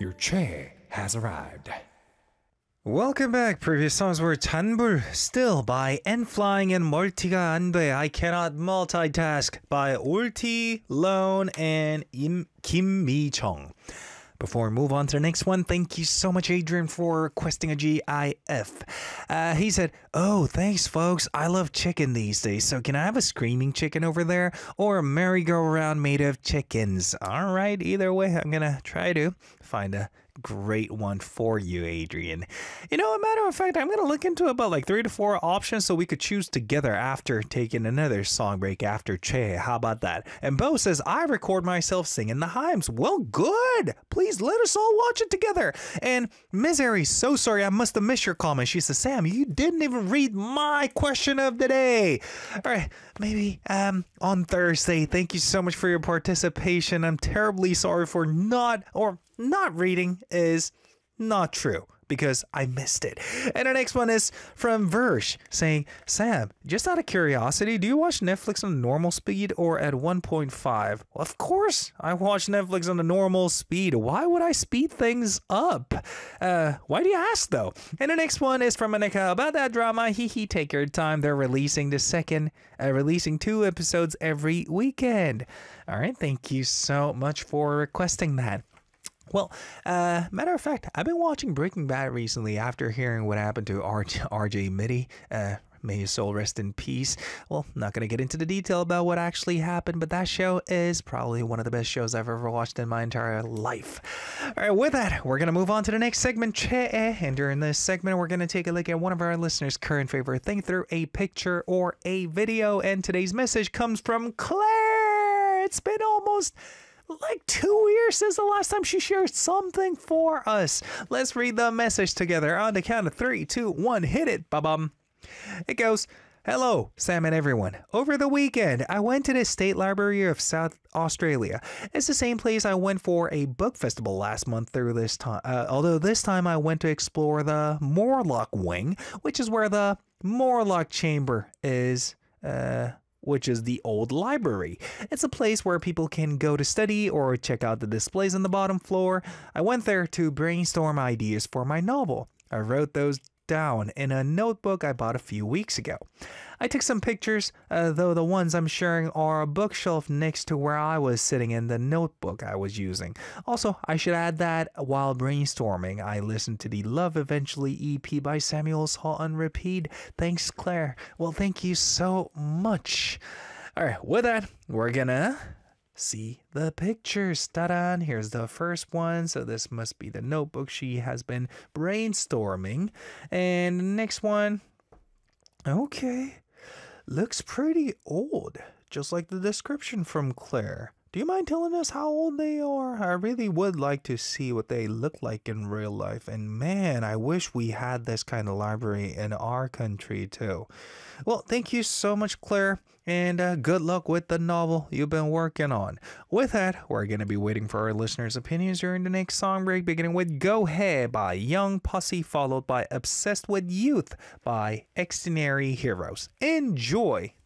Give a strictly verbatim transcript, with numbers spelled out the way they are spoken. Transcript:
Your Che has arrived. Welcome back. Previous songs were Chanbul Still by And Flying and 멀티가 안 돼. I Cannot Multitask by Ulti, Lone, and Im- Kim Mi-chung. Before we move on to the next one, thank you so much, Adrian, for requesting a GIF. Uh, he said, oh, thanks, folks. I love chicken these days, so can I have a screaming chicken over there or a merry-go-round made of chickens? All right, either way, I'm going to try to find a great one for you, Adrian. You know, a matter of fact, I'm going to look into about like three to four options so we could choose together after taking another song break after Che. How about that? And Bo says, I record myself singing the hymns. Well, good. Please let us all watch it together. And Miz Aries, so sorry, I must have missed your comment. She says, Sam, you didn't even read my question of the day. All right, maybe um on Thursday. Thank you so much for your participation. I'm terribly sorry for not or not reading is not true because I missed it. And our next one is from Versh saying, Sam, just out of curiosity, do you watch Netflix on normal speed or at one point five? Well, of course I watch Netflix on the normal speed. Why would I speed things up? Uh, why do you ask though? And the next one is from Anika about that drama. Hee hee, take your time. They're releasing the second, uh, releasing two episodes every weekend. All right, thank you so much for requesting that. Well, uh, matter of fact, I've been watching Breaking Bad recently after hearing what happened to R J Mitty. Uh, may his soul rest in peace. Well, not going to get into the detail about what actually happened, but that show is probably one of the best shows I've ever watched in my entire life. All right, with that, we're going to move on to the next segment, Che. And during this segment, we're going to take a look at one of our listeners' current favorite thing through a picture or a video. And today's message comes from Claire. It's been almost like two years since the last time she shared something for us. Let's read the message together on the count of three, two, one, hit it, ba-bum. It goes, hello, Sam and everyone. Over the weekend, I went to the State Library of South Australia. It's the same place I went for a book festival last month through this time. Uh, although this time I went to explore the Morlock Wing, which is where the Morlock Chamber is, uh... which is the old library. It's a place where people can go to study or check out the displays on the bottom floor. I went there to brainstorm ideas for my novel. I wrote those down in a notebook I bought a few weeks ago. I took some pictures, uh, though the ones I'm sharing are a bookshelf next to where I was sitting in the notebook I was using. Also, I should add that while brainstorming, I listened to the Love Eventually E P by Samuel Salt on repeat. Thanks, Claire. Well, thank you so much. All right, with that, we're gonna see the pictures. Ta-da! Here's the first one. So this must be the notebook she has been brainstorming. And the next one, okay, looks pretty old, just like the description from Claire. Do you mind telling us how old they are? I really would like to see what they look like in real life. And man, I wish we had this kind of library in our country too. Well, thank you so much, Claire. And uh, good luck with the novel you've been working on. With that, we're going to be waiting for our listeners' opinions during the next song break, beginning with Go Hey by Young Posse, followed by Obsessed with Youth by Extraordinary Heroes. Enjoy!